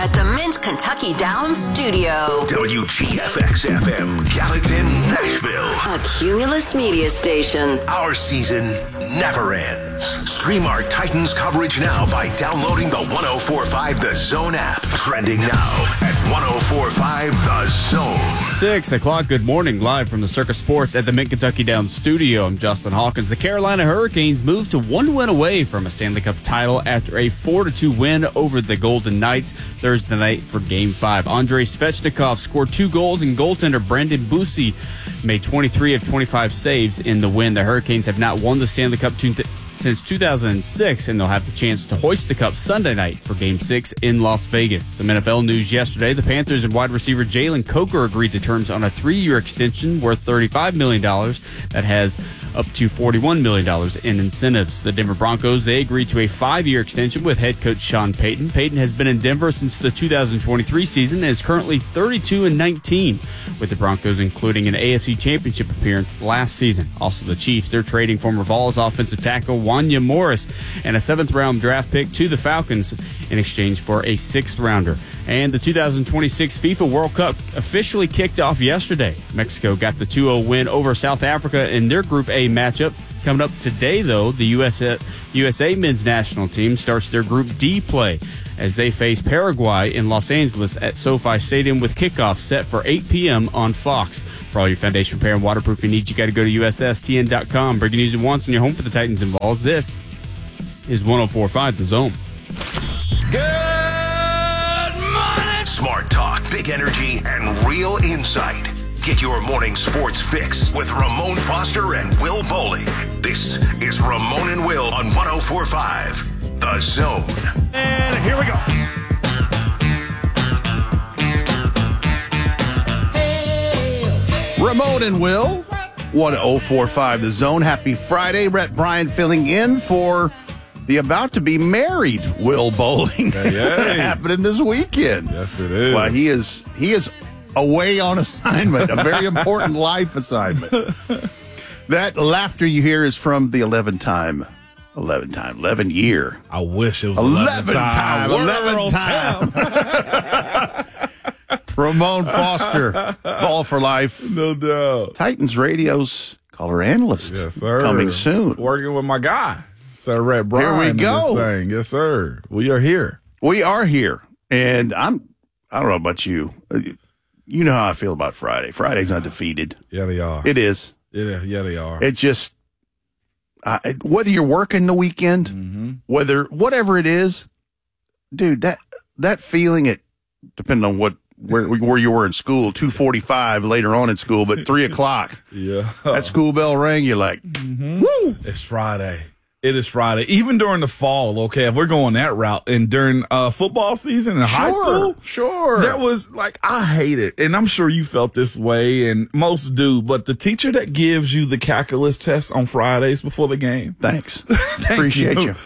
at the Mint Kentucky Downs studio. WGFX-FM, Gallatin, Nashville. A Cumulus Media station. Our season never ends. Stream our Titans coverage now by downloading the 104.5 The Zone app. Trending now at 104.5 The Zone. 6 o'clock, good morning, live from the Circus Sports at the Mint Kentucky Downs studio. I'm Justin Hawkins. The Carolina Hurricanes moved to one win away from a Stanley Cup title after a 4-2 win over the Golden Knights Thursday night for Game 5. Andrei Svechnikov scored 2 goals, and goaltender Brandon Bussi made 23 of 25 saves in the win. The Hurricanes have not won the Stanley Cup since 2006, and they'll have the chance to hoist the cup Sunday night for Game 6 in Las Vegas. Some NFL news yesterday. The Panthers and wide receiver Jalen Coker agreed to terms on a 3-year extension worth $35 million that has up to $41 million in incentives. The Denver Broncos, they agreed to a 5-year extension with head coach Sean Payton. Payton has been in Denver since the 2023 season and is currently 32-19, with the Broncos including an AFC Championship appearance last season. Also, the Chiefs, they're trading former Vols offensive tackle Wanya Morris and a 7th-round draft pick to the Falcons in exchange for a 6th-rounder. And the 2026 FIFA World Cup officially kicked off yesterday. Mexico got the 2-0 win over South Africa in their Group A matchup. Coming up today, though, the USA men's national team starts their Group D play as they face Paraguay in Los Angeles at SoFi Stadium with kickoff set for 8 p.m. on Fox. For all your foundation repair and waterproofing needs, you got to go to USSTN.com. Breaking news at once on your home for the Titans and Vols. This is 104.5 The Zone. Good morning! Smart talk, big energy, and real insight. Get your morning sports fix with Ramon Foster and Will Bowling. This is Ramon and Will on 104.5 The Zone. And here we go. Ramon and Will, 104.5 The Zone. Happy Friday. Rhett Bryan filling in for the about-to-be-married Will Bowling. Hey. Happening this weekend. Yes, it is. Well, he is away on assignment, a very important life assignment. That laughter you hear is from the 11 year. I wish it was 11 time. Ramon Foster, Ball for Life. No doubt. Titans Radio's color analyst. Yes, sir. Coming soon. Working with my guy, Sir Rhett Bryan. Here we go. This thing. Yes, sir. We are here. We are here. And I don't know about you. You know how I feel about Friday. Friday's undefeated. Yeah, they are. It is. Yeah, they are. It just, whether you're working the weekend, whatever it is, dude, that feeling, it depending on where you were in school, 2:45 later on in school, but 3 o'clock. Yeah. That school bell rang, you're like, woo! It's Friday. It is Friday. Even during the fall, okay, if we're going that route, and during football season in high school, sure. There was, I hate it, and I'm sure you felt this way, and most do, but the teacher that gives you the calculus test on Fridays before the game. Thanks. Appreciate you.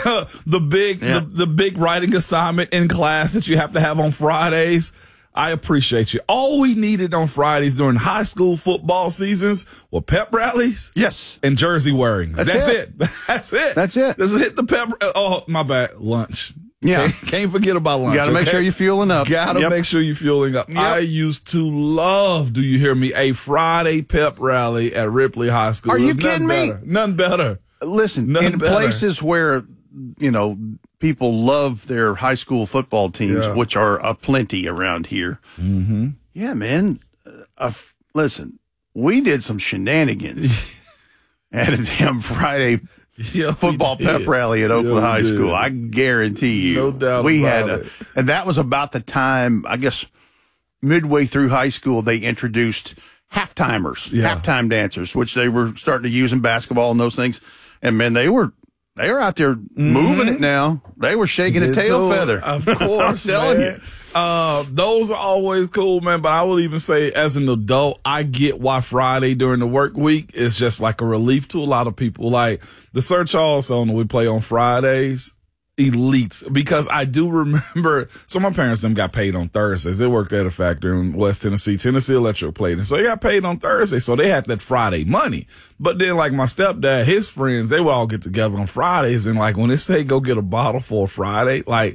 The big writing assignment in class that you have to have on Fridays. I appreciate you. All we needed on Fridays during high school football seasons were pep rallies. Yes. And jersey wearings. That's it. That's it. Let's hit the pep. Oh, my bad. Lunch. Yeah. Can't forget about lunch. You got to make sure you're fueling up. Make sure you're fueling up. Yep. I used to love, do you hear me, a Friday pep rally at Ripley High School. Are you kidding me? None better. Listen, places where, people love their high school football teams, which are aplenty around here. Mm-hmm. Yeah, man. Listen, we did some shenanigans at a damn Friday football pep rally at Oakland High School. I guarantee you. No doubt we about had it. And that was about the time, I guess, midway through high school, they introduced halftime dancers, which they were starting to use in basketball and those things. And, man, they were out there moving it now. They were shaking a tail feather. Of course, I'm telling you. Those are always cool, man. But I will even say, as an adult, I get why Friday during the work week is just like a relief to a lot of people. Like the Sir Charles song that we play on Fridays, elites, because I do remember, so my parents them got paid on Thursdays. They worked at a factory in West Tennessee Electric Plating. So they got paid on Thursday. So they had that Friday money. But then like my stepdad, his friends, they would all get together on Fridays. And like when they say go get a bottle for a Friday, like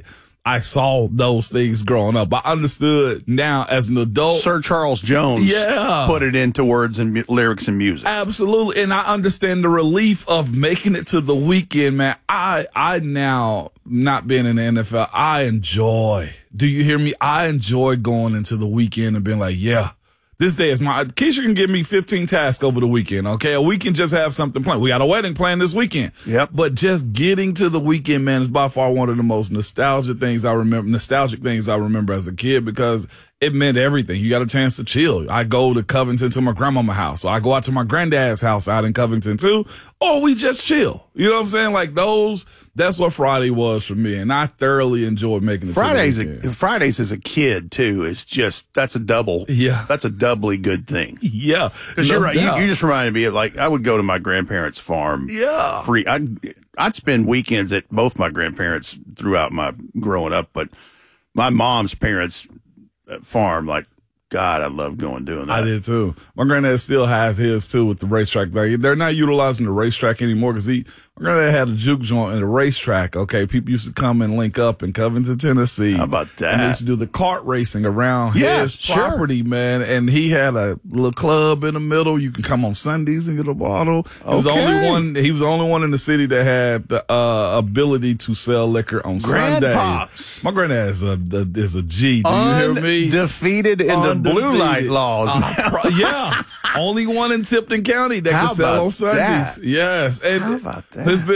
I saw those things growing up. I understood now as an adult. Sir Charles Jones put it into words and lyrics and music. Absolutely. And I understand the relief of making it to the weekend, man. I now, not being in the NFL, I enjoy. Do you hear me? I enjoy going into the weekend and being like, yeah, this day is my. Keisha can give me 15 tasks over the weekend, okay? Or we can just have something planned. We got a wedding planned this weekend. Yep. But just getting to the weekend, man, is by far one of the most nostalgic things I remember as a kid, because it meant everything. You got a chance to chill. I go to Covington to my grandmama's house. So I go out to my granddad's house out in Covington too. Or we just chill. You know what I'm saying? Like that's what Friday was for me. And I thoroughly enjoyed making it. Fridays as a kid too is just, that's a doubly good thing. Yeah. Because you're right. You just reminded me of, like, I would go to my grandparents' farm. Yeah. Free. I'd spend weekends at both my grandparents throughout my growing up, but my mom's parents' farm, like, God, I love doing that. I did too. My granddad still has his too with the racetrack. They're not utilizing the racetrack anymore because my granddad had a juke joint in the racetrack. Okay, people used to come and link up in Covington, Tennessee. How about that? And they used to do the kart racing around his property, man. And he had a little club in the middle. You can come on Sundays and get a bottle. He was the only one in the city that had the ability to sell liquor on Sundays. My granddad is a G. Do you hear me? Defeated in the blue light laws. Yeah. Only one in Tipton County that can sell on Sundays. That? Yes. And how about that?